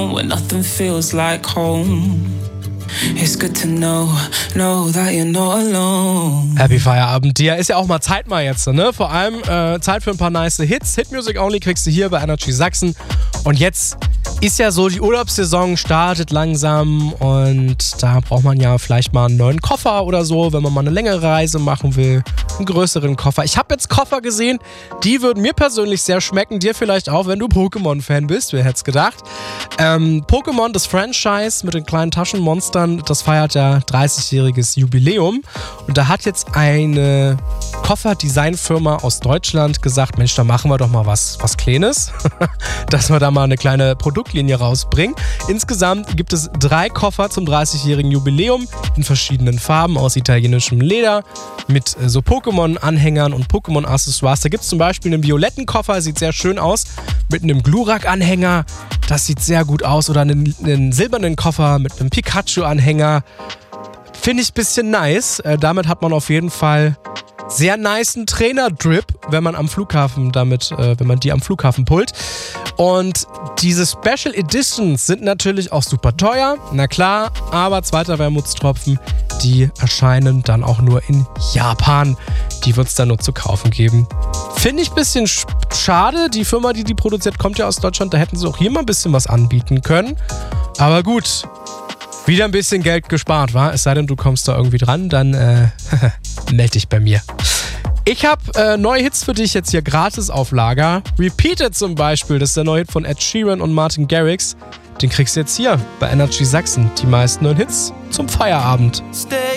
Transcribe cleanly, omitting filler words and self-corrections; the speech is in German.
alone when nothing feels like home. It's good to know that you're not alone. Happy Feierabend dir. Ist ja auch mal Zeit jetzt, ne? Vor allem Zeit für ein paar nice Hits. Hit Music Only kriegst du hier bei Energy Sachsen. Und jetzt ist ja so, die Urlaubssaison startet langsam und da braucht man ja vielleicht mal einen neuen Koffer oder so, wenn man mal eine längere Reise machen will. Einen größeren Koffer. Ich habe jetzt Koffer gesehen, die würden mir persönlich sehr schmecken. Dir vielleicht auch, wenn du Pokémon-Fan bist. Wer hätte es gedacht? Pokémon, das Franchise mit den kleinen Taschenmonstern, das feiert ja 30-jähriges Jubiläum. Und da hat jetzt eine Kofferdesignfirma aus Deutschland gesagt, Mensch, da machen wir doch mal was Kleines, dass wir da mal eine kleine Produktlinie rausbringen. Insgesamt gibt es 3 Koffer zum 30-jährigen Jubiläum in verschiedenen Farben aus italienischem Leder mit so Pokémon-Anhängern und Pokémon-Accessoires. Da gibt es zum Beispiel einen violetten Koffer, sieht sehr schön aus, mit einem Glurak-Anhänger. Das sieht sehr gut aus. Oder einen silbernen Koffer mit einem Pikachu-Anhänger. Finde ich ein bisschen nice. Damit hat man auf jeden Fall sehr nicen Trainer-Drip, wenn man wenn man die am Flughafen pullt. Und diese Special Editions sind natürlich auch super teuer, na klar, aber zweiter Wermutstropfen, die erscheinen dann auch nur in Japan. Die wird es dann nur zu kaufen geben. Finde ich ein bisschen schade. Die Firma, die produziert, kommt ja aus Deutschland. Da hätten sie auch hier mal ein bisschen was anbieten können. Aber gut, wieder ein bisschen Geld gespart, wa? Es sei denn, du kommst da irgendwie dran, dann melde dich bei mir. Ich habe neue Hits für dich jetzt hier gratis auf Lager. Repeated zum Beispiel, das ist der neue Hit von Ed Sheeran und Martin Garrix. Den kriegst du jetzt hier bei Energy Sachsen. Die meisten neuen Hits zum Feierabend. Stay